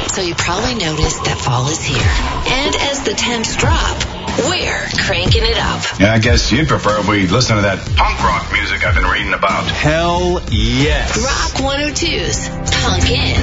So you probably noticed that fall is here. And as the temps drop, we're cranking it up. Yeah, I guess you'd prefer we listen to that punk rock music I've been reading about. Hell yes. Rock 102's Punk In.